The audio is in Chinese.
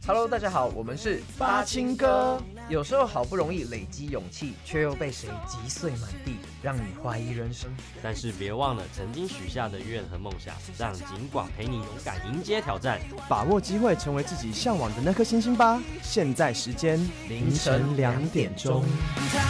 Hello， 大家好，我们是八青哥。 有时候好不容易累积勇气，却又被谁击碎满地，让你怀疑人生。 但是别忘了曾经许下的愿和梦想，让警广陪你勇敢迎接挑战， 把握机会，成为自己向往的那颗星星吧。现在时间凌晨2点钟。